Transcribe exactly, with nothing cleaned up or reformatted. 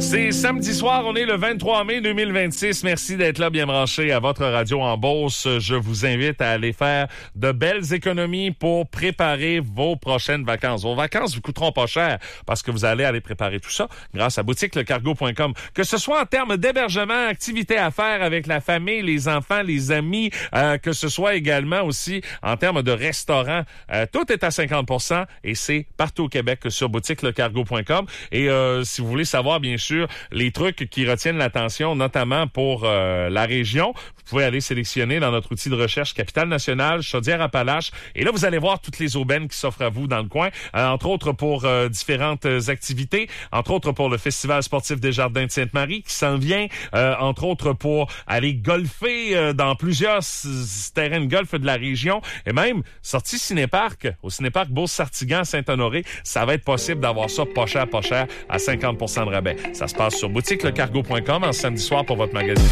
C'est samedi soir, on est le vingt-trois mai deux mille vingt-six. Merci d'être là, bien branché à votre radio en Beauce. Je vous invite à aller faire de belles économies pour préparer vos prochaines vacances. Vos vacances vous coûteront pas cher parce que vous allez aller préparer tout ça grâce à boutique le cargo point com. Que ce soit en termes d'hébergement, activités à faire avec la famille, les enfants, les amis, euh, que ce soit également aussi en termes de restaurants, euh, tout est à cinquante pour cent et c'est partout au Québec sur boutique le cargo point com. Et euh, si vous voulez savoir, bien sûr, les trucs qui retiennent l'attention, notamment pour euh, la région, vous pouvez aller sélectionner dans notre outil de recherche Capitale Nationale, Chaudière-Appalaches. Et là, vous allez voir toutes les aubaines qui s'offrent à vous dans le coin, euh, entre autres pour euh, différentes activités, entre autres pour le Festival sportif des Jardins de Sainte-Marie qui s'en vient, euh, entre autres pour aller golfer euh, dans plusieurs s- terrains de golf de la région et même sortie Cinéparc, au Cinéparc Beauce-Sartigan, Saint-Honoré. Ça va être possible d'avoir ça pas cher, pas cher, à cinquante pour cent de rabais. Ça se passe sur boutique le cargo point com en samedi soir pour votre magazine.